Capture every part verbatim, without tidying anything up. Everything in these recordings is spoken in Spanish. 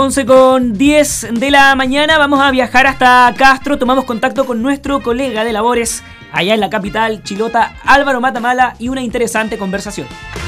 once con diez de la mañana. Vamos a viajar hasta Castro. Tomamos contacto con nuestro colega de labores allá en la capital chilota, Álvaro Matamala, y una interesante conversación.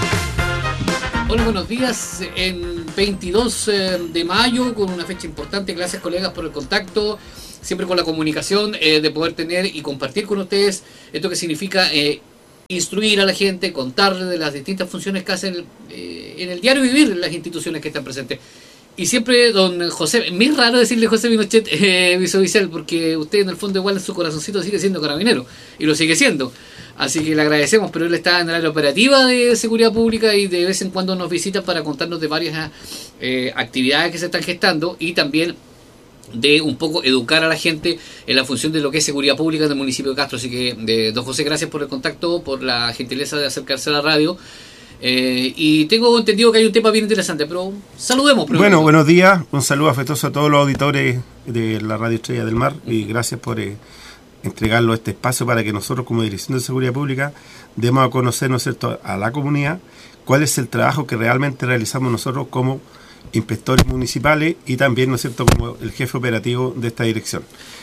Hola, buenos días. En veintidós de mayo, con una fecha importante. Gracias, colegas, por el contacto. Siempre con la comunicación eh, de poder tener y compartir con ustedes esto que significa eh, instruir a la gente, contarle de las distintas funciones que hacen eh, en el diario vivir en las instituciones que están presentes. Y siempre, don José, me es raro decirle José Pinochet eh, viceoficial, porque usted en el fondo igual en su corazoncito sigue siendo carabinero, y lo sigue siendo. Así que le agradecemos, pero él está en el área operativa de seguridad pública y de vez en cuando nos visita para contarnos de varias eh, actividades que se están gestando y también de un poco educar a la gente en la función de lo que es seguridad pública del municipio de Castro. Así que, de, don José, gracias por el contacto, por la gentileza de acercarse a la radio. Eh, y tengo entendido que hay un tema bien interesante, pero saludemos. Primero. Bueno, buenos días, un saludo afectuoso a todos los auditores de la Radio Estrella del Mar y gracias por eh, entregarlo este espacio para que nosotros como Dirección de Seguridad Pública demos a conocer, ¿no es cierto?, a la comunidad cuál es el trabajo que realmente realizamos nosotros como inspectores municipales y también, ¿no es cierto?, como el jefe operativo de esta dirección.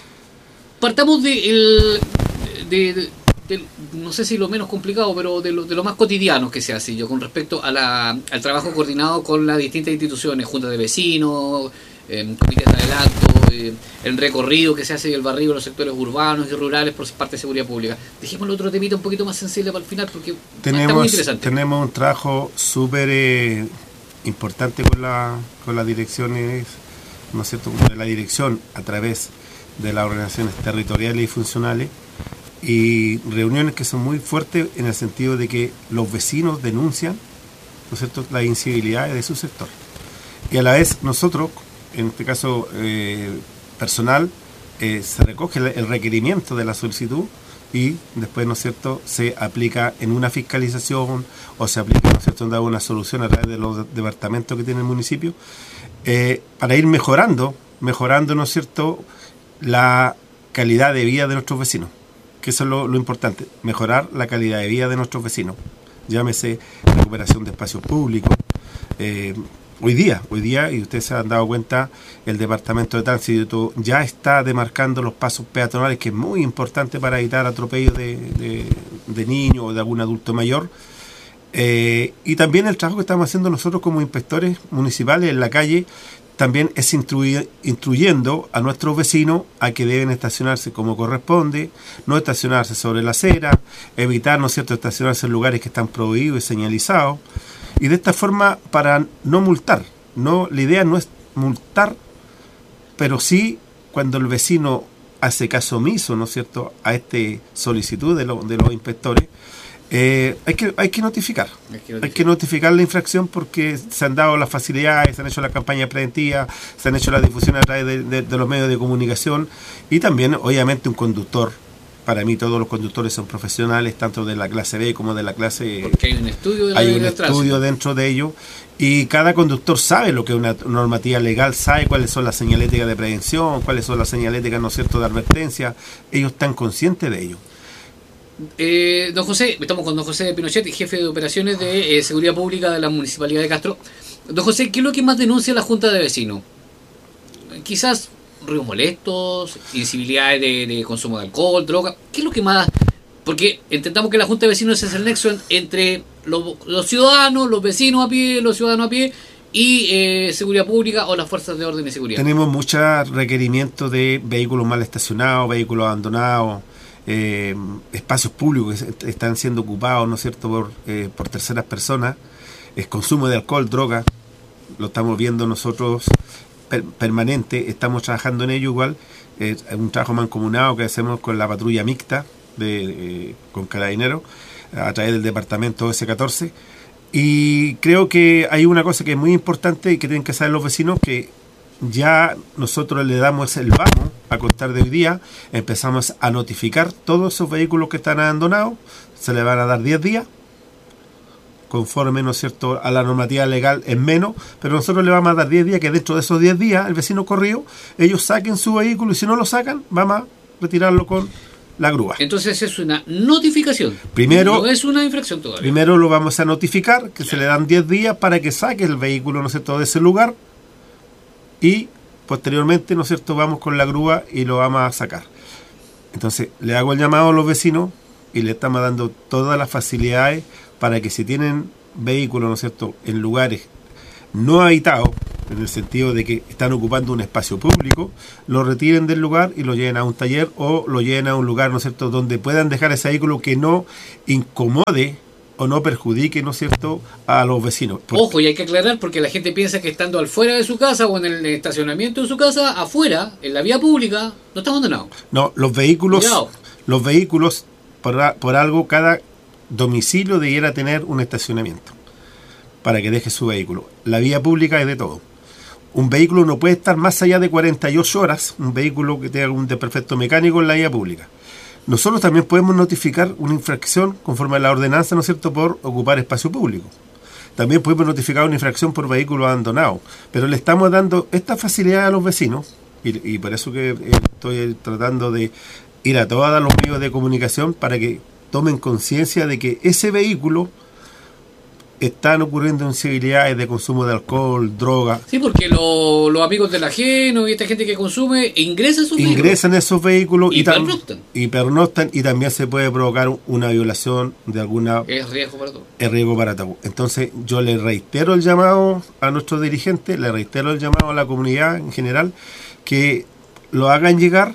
Partamos de, el, de, de, de no sé si lo menos complicado, pero de lo, de lo más cotidiano que se hace yo con respecto a la, al trabajo coordinado con las distintas instituciones, juntas de vecinos, eh, comités de adelanto, eh, el recorrido que se hace y el barrido en los sectores urbanos y rurales por parte de seguridad pública. Dejemos el otro temita un poquito más sensible para el final porque tenemos, está muy interesante. Tenemos un trabajo súper eh, importante con, la, con las direcciones, ¿no es cierto?, de la dirección a través de las organizaciones territoriales y funcionales y reuniones que son muy fuertes en el sentido de que los vecinos denuncian, ¿no es cierto?, las incivilidades de su sector. Y a la vez nosotros, en este caso eh, personal, eh, se recoge el requerimiento de la solicitud y después, ¿no es cierto?, se aplica en una fiscalización o se aplica, ¿no es cierto?, en dar una solución a través de los departamentos que tiene el municipio eh, para ir mejorando, mejorando, ¿no es cierto?, la calidad de vida de nuestros vecinos, que eso es lo, lo importante, mejorar la calidad de vida de nuestros vecinos, llámese recuperación de espacios públicos. Eh, hoy día, hoy día, y ustedes se han dado cuenta, el Departamento de Tránsito ya está demarcando los pasos peatonales, que es muy importante para evitar atropellos de, de, de niños o de algún adulto mayor. Eh, y también el trabajo que estamos haciendo nosotros como inspectores municipales en la calle, también es instruir, instruyendo a nuestros vecinos a que deben estacionarse como corresponde, no estacionarse sobre la acera, evitar, ¿no es cierto?, estacionarse en lugares que están prohibidos y señalizados, y de esta forma para no multar. No, la idea no es multar, pero sí cuando el vecino hace caso omiso, ¿no es cierto?, a esta solicitud de, lo, de los inspectores, Eh, hay que hay que notificar, hay que notificar hay que notificar la infracción porque se han dado las facilidades, se han hecho las campañas preventivas, se han hecho las difusiones a través de, de, de los medios de comunicación y también obviamente un conductor. Para mí todos los conductores son profesionales, tanto de la clase B como de la clase... Porque hay un estudio de la Hay un estudio dentro de ello y cada conductor sabe lo que es una normativa legal, sabe cuáles son las señaléticas de prevención, cuáles son las señaléticas, ¿no es cierto?, de advertencia. Ellos están conscientes de ello. Eh, don José, estamos con don José Pinochet, jefe de operaciones de eh, seguridad pública de la Municipalidad de Castro. Don José, ¿qué es lo que más denuncia la Junta de Vecinos? Quizás ruidos molestos, incivilidades de, de consumo de alcohol, droga. ¿Qué es lo que más...? Porque intentamos que la Junta de Vecinos es el nexo en, entre los, los ciudadanos, los vecinos a pie, los ciudadanos a pie y eh, seguridad pública o las fuerzas de orden y seguridad. Tenemos muchos requerimientos de vehículos mal estacionados, vehículos abandonados, Eh, espacios públicos que están siendo ocupados, ¿no es cierto?, por, eh, por terceras personas, el consumo de alcohol, droga, lo estamos viendo nosotros per, permanente, estamos trabajando en ello igual, eh, es un trabajo mancomunado que hacemos con la patrulla mixta de, eh, con Carabineros a través del departamento ese catorce y creo que hay una cosa que es muy importante y que tienen que saber los vecinos, que ya nosotros le damos el vamos a contar de hoy día, empezamos a notificar todos esos vehículos que están abandonados, se le van a dar diez días, conforme, ¿no es cierto?, a la normativa legal es menos, pero nosotros le vamos a dar diez días, que dentro de esos diez días el vecino corrido, ellos saquen su vehículo y si no lo sacan, vamos a retirarlo con la grúa. Entonces es una notificación. Primero, no es una infracción todavía. Primero lo vamos a notificar, que se le dan diez días para que saque el vehículo, ¿no es cierto?, de ese lugar. y posteriormente, ¿no es cierto?, vamos con la grúa y lo vamos a sacar. Entonces, le hago el llamado a los vecinos y le estamos dando todas las facilidades para que si tienen vehículos, ¿no es cierto?, en lugares no habitados, en el sentido de que están ocupando un espacio público, lo retiren del lugar y lo lleven a un taller o lo lleven a un lugar, ¿no es cierto?, donde puedan dejar ese vehículo que no incomode o no perjudique, ¿no es cierto?, a los vecinos. Porque Ojo, y hay que aclarar porque la gente piensa que estando afuera de su casa o en el estacionamiento de su casa, afuera, en la vía pública, no está abandonado. no, los vehículos, Cuidado. los vehículos por, a- por algo, cada domicilio debiera tener un estacionamiento para que deje su vehículo. La vía pública es de todo. Un vehículo no puede estar más allá de cuarenta y ocho horas, un vehículo que tenga un desperfecto mecánico en la vía pública. Nosotros también podemos notificar una infracción conforme a la ordenanza, ¿no es cierto?, por ocupar espacio público. También podemos notificar una infracción por vehículo abandonado. Pero le estamos dando esta facilidad a los vecinos, y, y por eso que eh, estoy tratando de ir a todos los medios de comunicación para que tomen conciencia de que ese vehículo están ocurriendo incivilidades de consumo de alcohol, droga. Sí, porque lo- los amigos del ajeno y esta gente que consume ingresan sus vehículos. Ingresan esos vehículos Y tam- pernoctan. y pernoctan y también se puede provocar una violación de alguna Es riesgo para todos. el riesgo para todo. Entonces yo le reitero el llamado a nuestros dirigentes, le reitero el llamado a la comunidad en general, que lo hagan llegar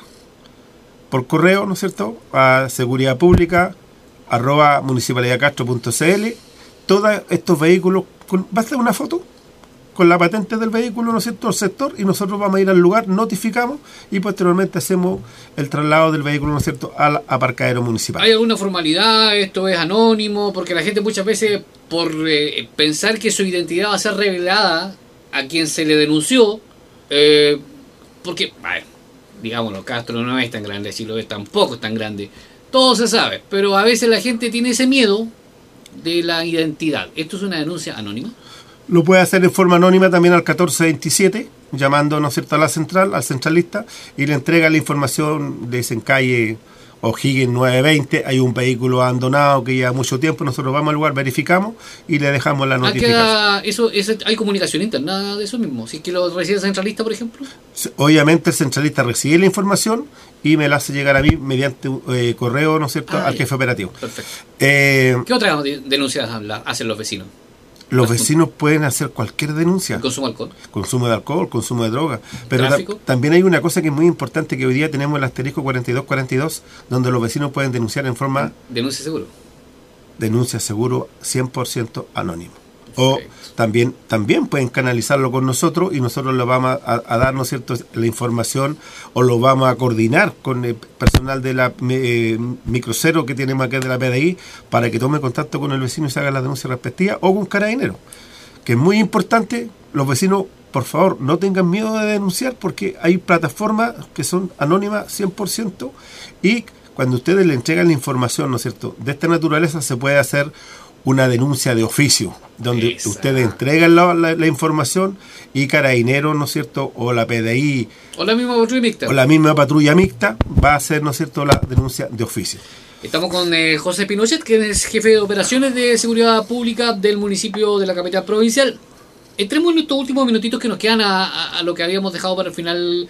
por correo, ¿no es cierto?, a seguridad pública arroba municipalidadcastro punto cl. Todos estos vehículos, con, basta una foto con la patente del vehículo, ¿no es cierto?, al sector, y nosotros vamos a ir al lugar, notificamos y posteriormente hacemos el traslado del vehículo, ¿no es cierto?, al aparcadero municipal. ¿Hay alguna formalidad? ¿Esto es anónimo? Porque la gente muchas veces, por eh, pensar que su identidad va a ser revelada a quien se le denunció, eh, porque, bueno, digámoslo, Castro no es tan grande, si lo es tampoco es tan grande, todo se sabe, pero a veces la gente tiene ese miedo de la identidad. ¿Esto es una denuncia anónima? Lo puede hacer en forma anónima también al catorce veintisiete, llamando, ¿no es cierto?, a la central, al centralista, y le entrega la información. Le dicen calle O'Higgins nueve veinte, hay un vehículo abandonado que lleva mucho tiempo, nosotros vamos al lugar, verificamos y le dejamos la Ah, notificación. queda- eso, eso- ¿hay comunicación interna de eso mismo? Si es que lo recibe el centralista, por ejemplo. Obviamente el centralista recibe la información y me la hace llegar a mí mediante eh, correo, ¿no es cierto?, Ah, al ya. jefe operativo. Perfecto. Eh, ¿Qué otras de- denuncias habla- hacen los vecinos? los vecinos pueden hacer cualquier denuncia. ¿El consumo de alcohol? Consumo de alcohol, consumo de droga. Pero ta- ¿Tráfico? también hay una cosa que es muy importante, que hoy día tenemos el asterisco cuarenta y dos cuarenta y dos, donde los vecinos pueden denunciar en forma Denuncia seguro. denuncia seguro cien por ciento anónimo. O Perfecto. también también pueden canalizarlo con nosotros y nosotros le vamos a, a dar, ¿no es cierto?, la información, o lo vamos a coordinar con el personal de la eh, microcero que tenemos aquí de la P D I para que tome contacto con el vecino y se haga la denuncia respectiva, o con Carabineros, que es muy importante. Los vecinos, por favor, no tengan miedo de denunciar, porque hay plataformas que son anónimas cien por ciento, y cuando ustedes le entregan la información, ¿no es cierto?, de esta naturaleza, se puede hacer una denuncia de oficio, donde Esa. ustedes entregan la, la- la información y Carabineros, ¿no es cierto?, o la P D I O la misma patrulla mixta. o la misma patrulla mixta va a hacer, ¿no es cierto?, la denuncia de oficio. Estamos con eh, José Pinochet, que es jefe de operaciones de seguridad pública del municipio de la capital provincial. Entremos en estos últimos minutitos que nos quedan a, a- a lo que habíamos dejado para el final,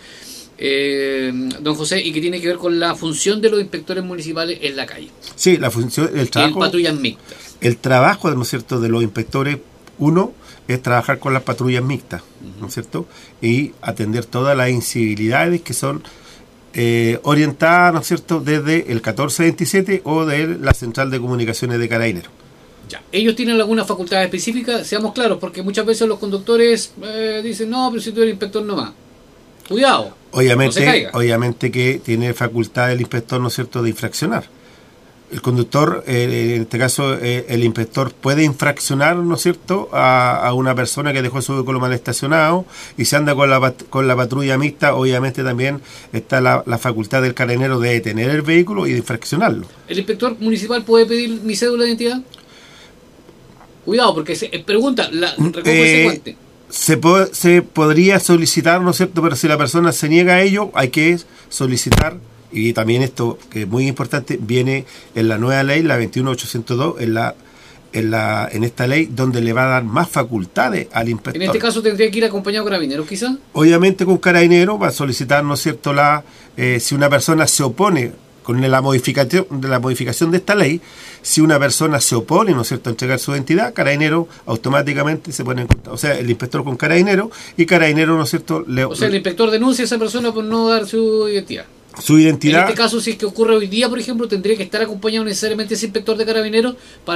eh, don José, y que tiene que ver con la función de los inspectores municipales en la calle, Sí, la función, el en trabajo, patrullas mixtas. el trabajo, ¿no es cierto?, de los inspectores, uno, es trabajar con las patrullas mixtas, ¿no es cierto?, y atender todas las incivilidades que son eh, orientadas, ¿no es cierto?, desde el catorce veintisiete o de la Central de Comunicaciones de Carabineros. Ya. ¿Ellos tienen alguna facultad específica? Seamos claros, porque muchas veces los conductores eh, dicen, no, pero si tú eres inspector nomás. Cuidado. No se Obviamente, caiga. obviamente que tiene facultad el inspector, ¿no es cierto?, de infraccionar. El conductor, eh, en este caso, eh, el inspector puede infraccionar, ¿no es cierto?, a, a una persona que dejó su vehículo mal estacionado, y si anda con la, pat- con la patrulla mixta, obviamente también está la, la facultad del carabinero de detener el vehículo y de infraccionarlo. ¿El inspector municipal puede pedir mi cédula de identidad? Cuidado, porque se, eh, pregunta, la, recojo ese Eh, guante. Se, po- se podría solicitar, ¿no es cierto?, pero si la persona se niega a ello, hay que solicitar. Y también esto, que es muy importante, viene en la nueva ley, la veintiuno mil ochocientos dos, en la en, la, en esta ley donde le va a dar más facultades al inspector. En este caso tendría que ir acompañado de carabineros, quizás. Obviamente con carabinero va a solicitar, ¿no es cierto?, la eh, si una persona se opone con la modificación de la modificación de esta ley, si una persona se opone, ¿no es cierto?, a entregar su identidad, carabinero automáticamente se pone en contacto. O sea, el inspector con carabinero y carabinero, ¿no es cierto?, le, o sea, el inspector denuncia a esa persona por no dar su identidad. Su identidad. En este caso, si es que ocurre hoy día, por ejemplo, tendría que estar acompañado necesariamente ese inspector de carabineros para